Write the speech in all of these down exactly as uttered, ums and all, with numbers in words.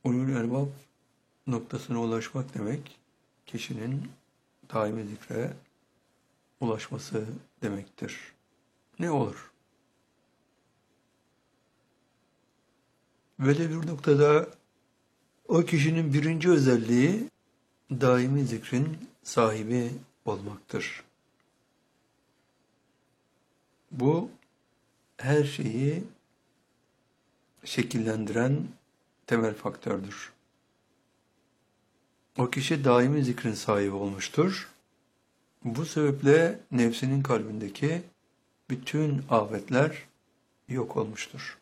Ulul elbab noktasına ulaşmak demek, kişinin daimi zikre ulaşması demektir. Ne olur? Böyle bir noktada o kişinin birinci özelliği daimi zikrin sahibi olmaktır. Bu her şeyi şekillendiren temel faktördür. O kişi daimi zikrin sahibi olmuştur. Bu sebeple nefsinin kalbindeki bütün afetler yok olmuştur.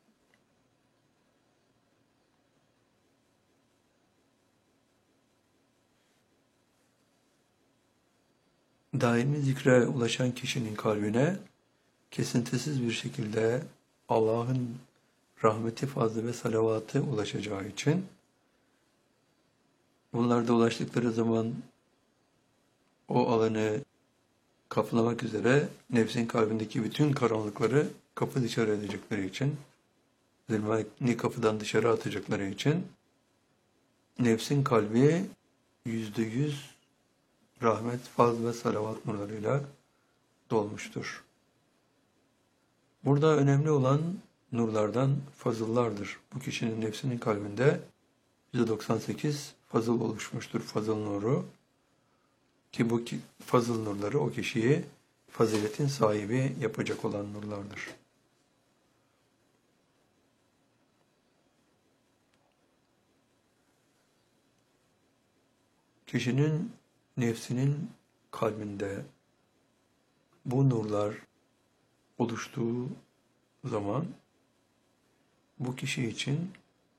Daimi zikre ulaşan kişinin kalbine kesintisiz bir şekilde Allah'ın rahmeti, fazlı ve salavatı ulaşacağı için bunlar da ulaştıkları zaman o alanı kaplamak üzere nefsin kalbindeki bütün karanlıkları kapı dışarı edecekleri için, zulmani kapıdan dışarı atacakları için nefsin kalbi yüzde yüz rahmet, fazl ve salavat nurlarıyla dolmuştur. Burada önemli olan nurlardan fazıllardır. Bu kişinin nefsinin kalbinde yüzde doksan sekiz fazıl oluşmuştur, fazıl nuru. Ki bu fazıl nurları o kişiyi faziletin sahibi yapacak olan nurlardır. Kişinin nefsinin kalbinde bu nurlar oluştuğu zaman bu kişi için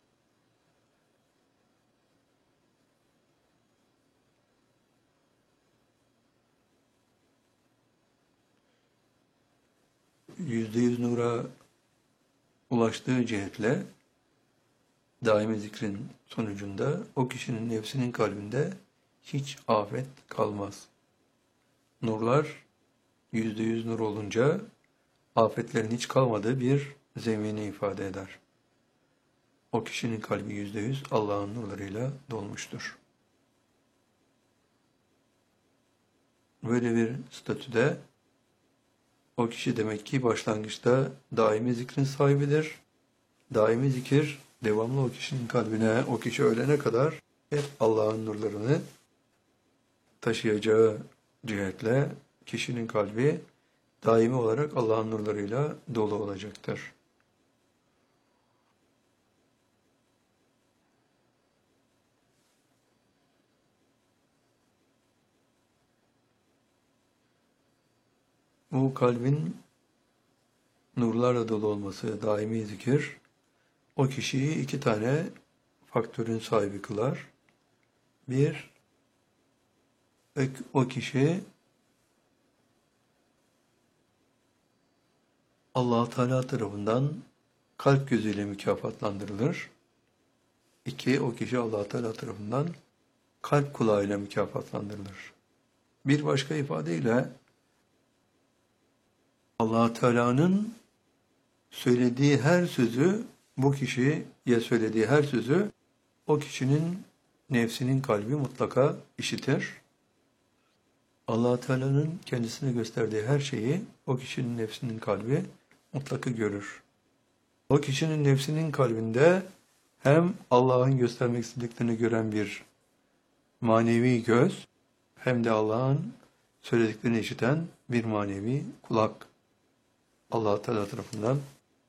yüzde yüz nura ulaştığı cihetle daimi zikrin sonucunda o kişinin nefsinin kalbinde hiç afet kalmaz. Nurlar yüzde yüz nur olunca afetlerin hiç kalmadığı bir zemini ifade eder. O kişinin kalbi yüzde yüz Allah'ın nurlarıyla dolmuştur. Böyle bir statüde o kişi demek ki başlangıçta daimi zikrin sahibidir. Daimi zikir devamlı o kişinin kalbine, o kişi ölene kadar hep Allah'ın nurlarını taşıyacağı cihetle kişinin kalbi daimi olarak Allah'ın nurlarıyla dolu olacaktır. Bu kalbin nurlarla dolu olması, daimi zikir, o kişiyi iki tane faktörün sahibi kılar. Bir, o kişi Allah Teala tarafından kalp gözüyle mükafatlandırılır. İki, o kişi Allah Teala tarafından kalp kulağıyla mükafatlandırılır. Bir başka ifadeyle Allah Teala'nın söylediği her sözü, bu kişiye söylediği her sözü o kişinin nefsinin kalbi mutlaka işitir. Allah Teala'nın kendisine gösterdiği her şeyi o kişinin nefsinin kalbi mutlaka görür. O kişinin nefsinin kalbinde hem Allah'ın göstermek istediklerini gören bir manevi göz, hem de Allah'ın söylediklerini işiten bir manevi kulak Allah Teala tarafından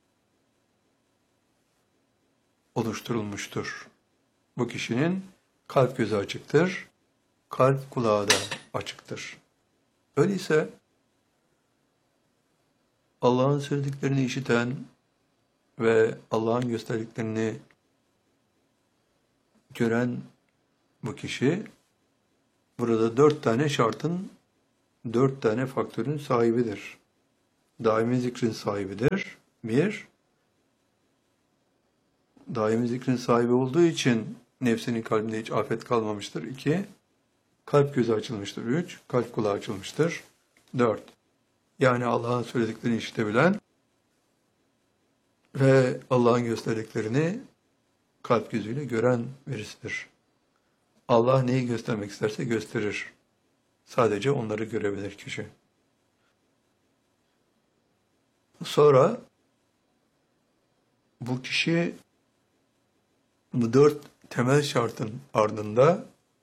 oluşturulmuştur. Bu kişinin kalp gözü açıktır, kalp kulağı da açıktır. Öyleyse Allah'ın söylediklerini işiten ve Allah'ın gösterdiklerini gören bu kişi burada dört tane şartın, dört tane faktörün sahibidir. Daimi zikrin sahibidir. Bir, daimi zikrin sahibi olduğu için nefsinin kalbinde hiç afet kalmamıştır. İki, kalp gözü açılmıştır. Üç, kalp kulağı açılmıştır. Dört, yani Allah'ın söylediklerini işitebilen ve Allah'ın gösterdiklerini kalp gözüyle gören birisidir. Allah neyi göstermek isterse gösterir. Sadece onları görebilir kişi. Sonra bu kişi bu dört temel şartın ardında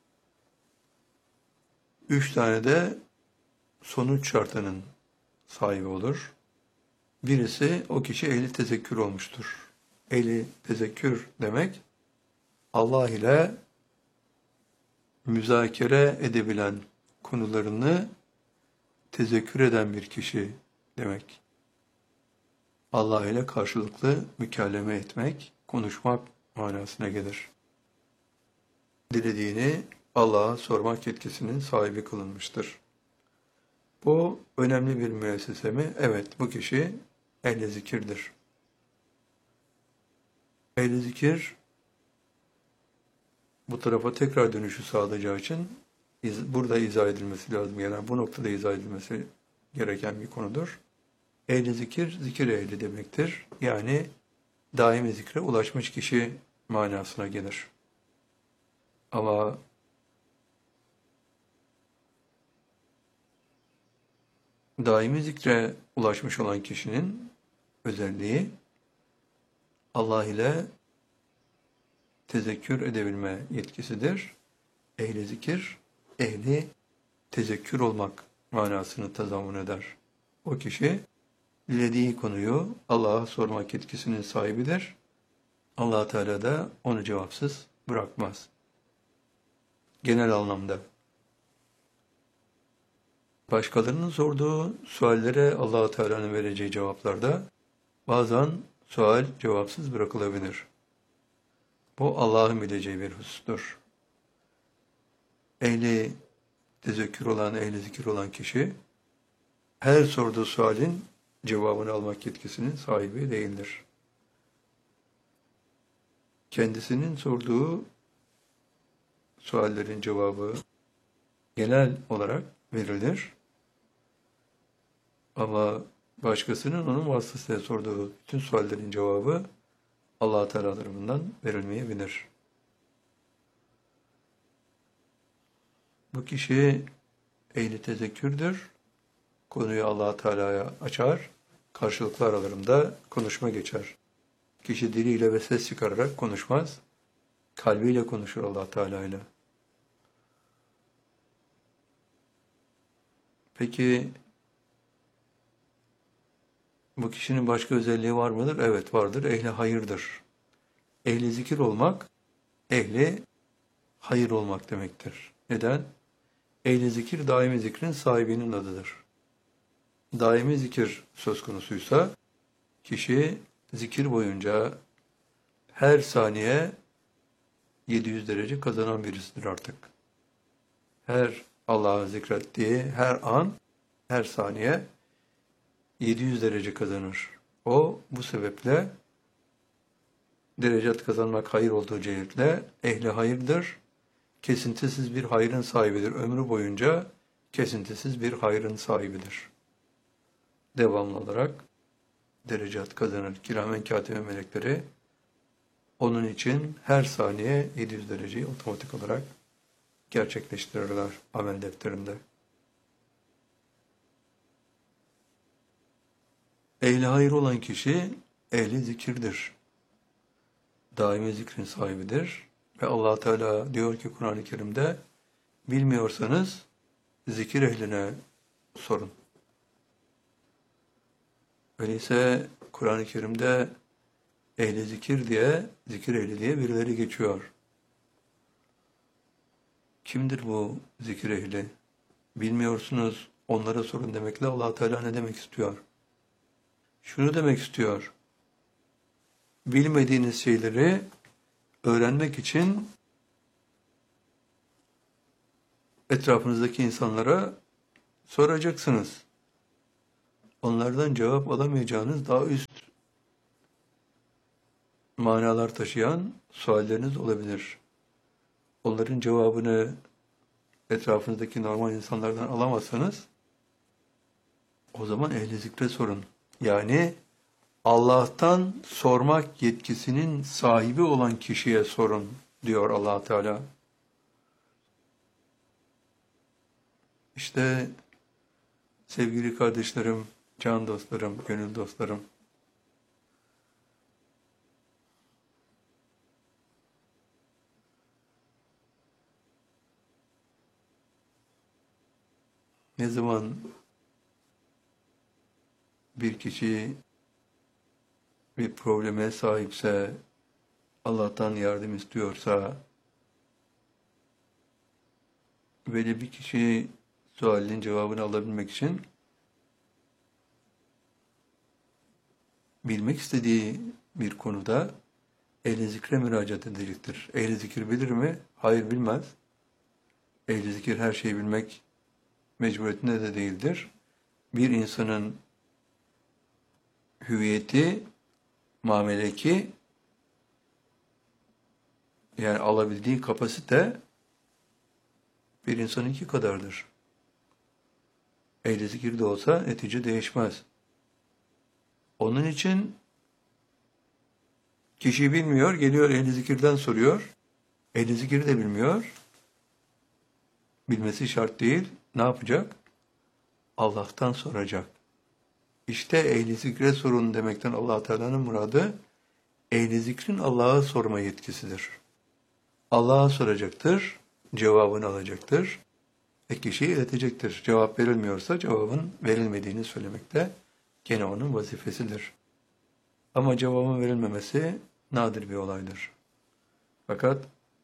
üç tane de sonuç şartının sahibi olur. Birisi o kişi ehli tezekkür olmuştur. Ehli tezekkür demek Allah ile müzakere edebilen konularını tezekkür eden bir kişi demek. Allah ile karşılıklı mükelleme etmek, konuşmak manasına gelir. Dilediğini Allah'a sormak yetkisinin sahibi kılınmıştır. Bu önemli bir müessese mi? Evet, bu kişi ehl-i zikirdir. Ehl-i zikir bu tarafa tekrar dönüşü sağlayacağı için burada izah edilmesi lazım. Yani bu noktada izah edilmesi gereken bir konudur. Ehl-i zikir, zikir ehli demektir. Yani daimi zikre ulaşmış kişi manasına gelir. Ama daimi zikre ulaşmış olan kişinin özelliği Allah ile tezekkür edebilme yetkisidir. Ehli zikir, ehli tezekkür olmak manasını tazammun eder. O kişi dilediği konuyu Allah'a sormak yetkisinin sahibidir. Allah Teala da onu cevapsız bırakmaz. Genel anlamda. Başkalarının sorduğu suallere Allah Teala'nın vereceği cevaplarda bazen sual cevapsız bırakılabilir. Bu Allah'ın bileceği bir husustur. Ehli tezekkür olan, ehli zikir olan kişi her sorduğu sualin cevabını almak yetkisinin sahibi değildir. Kendisinin sorduğu suallerin cevabı genel olarak verilir. Ama başkasının onun vasıtasıyla sorduğu bütün suallerin cevabı Allah Teala tarafından verilmeyebilir. Bu kişi ehli tezekkürdür. Konuyu Allah Teala'ya açar, karşılıklı aralarında konuşma geçer. Kişi diliyle ve ses çıkararak konuşmaz, kalbiyle konuşur Allah Teala ile. Peki bu kişinin başka özelliği var mıdır? Evet vardır. Ehli hayırdır. Ehli zikir olmak, ehli hayır olmak demektir. Neden? Ehli zikir daimi zikrin sahibinin adıdır. Daimi zikir söz konusuysa kişi zikir boyunca her saniye yedi yüz derece kazanan birisidir artık. Her Allah'ı zikrettiği her an, her saniye yedi yüz derece kazanır. O bu sebeple derecat kazanmak hayır olduğu cihetle ehli hayırdır. Kesintisiz bir hayrın sahibidir. Ömrü boyunca kesintisiz bir hayrın sahibidir. Devamlı olarak derecat kazanır. Kiramen kâtibe melekleri onun için her saniye yedi yüz dereceyi otomatik olarak gerçekleştirirler amel defterinde. Ehli hayır olan kişi ehli zikirdir. Daimi zikrin sahibidir. Ve Allah Teala diyor ki Kur'an-ı Kerim'de bilmiyorsanız zikir ehline sorun. Öyleyse Kur'an-ı Kerim'de ehli zikir diye, zikir ehli diye birileri geçiyor. Kimdir bu zikir ehli? Bilmiyorsunuz, onlara sorun demekle Allah Teala ne demek istiyor? Şunu demek istiyor. Bilmediğiniz şeyleri öğrenmek için etrafınızdaki insanlara soracaksınız. Onlardan cevap alamayacağınız daha üst manalar taşıyan sualleriniz olabilir. Onların cevabını etrafınızdaki normal insanlardan alamazsanız o zaman ehli zikre sorun. Yani Allah'tan sormak yetkisinin sahibi olan kişiye sorun diyor Allah Teala. İşte sevgili kardeşlerim, can dostlarım, gönül dostlarım, ne zaman bir kişi bir probleme sahipse, Allah'tan yardım istiyorsa, böyle bir kişi sualinin cevabını alabilmek için bilmek istediği bir konuda ehli zikre müracaat edecektir. Ehli zikir bilir mi? Hayır, bilmez. Ehli zikir her şeyi bilmek mecburiyetinde de değildir. Bir insanın hüviyeti, mameleki, yani alabildiği kapasite bir insanınki kadardır. Ehli zikir de olsa netice değişmez. Onun için kişi bilmiyor, geliyor ehli zikirden soruyor. Ehli zikir de bilmiyor. Bilmesi şart değil. Ne yapacak? Allah'tan soracak. İşte ehli zikre sorun demekten Allah Teala'nın muradı, ehli zikrin Allah'a sorma yetkisidir. Allah'a soracaktır, cevabını alacaktır ve kişiye iletecektir. Cevap verilmiyorsa cevabın verilmediğini söylemek de gene onun vazifesidir. Ama cevabın verilmemesi nadir bir olaydır. Fakat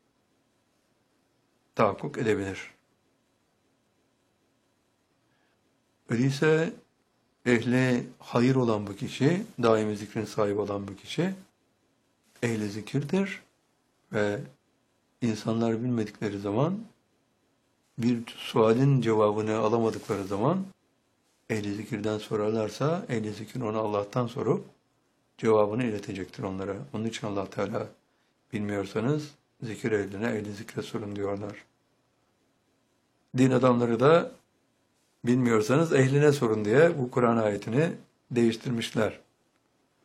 tahakkuk edebilir. Öyleyse ehli hayır olan bu kişi, daimi zikrin sahibi olan bu kişi, ehli zikirdir ve insanlar bilmedikleri zaman, bir sualin cevabını alamadıkları zaman, ehli zikirden sorarlarsa, ehli zikir ona Allah'tan sorup, cevabını iletecektir onlara. Onun için Allah Teala, bilmiyorsanız zikir ehline, ehli zikre sorun diyorlar. Din adamları da, bilmiyorsanız ehline sorun diye bu Kur'an ayetini değiştirmişler.